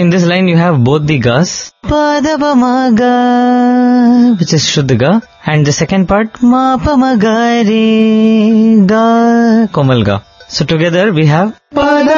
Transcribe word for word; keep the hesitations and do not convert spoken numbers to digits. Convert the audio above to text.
in this line you have both the gas. Padavamaga, which is Shuddha Ga. And the second part, Mapamagare Ga, Komal Ga. So together we have Pada